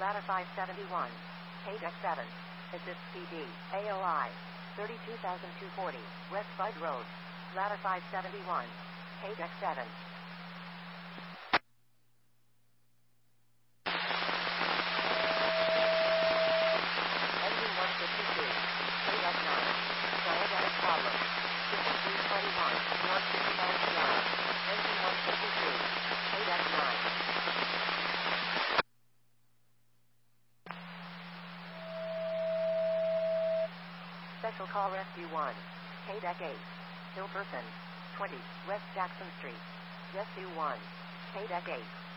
Ladder 571. KDEC 7. Assist PD. AOI. 32240. West Bud Road. Ladder 571. KDEC 7. Engine 152. KDEC 9. Diabetic problem. 5321. North 59 Drive. Engine 152. KDEC 9. Special Call Rescue 1. KDEC 8. Hill Person. 20. West Jackson Street. Rescue 1. KDEC 8.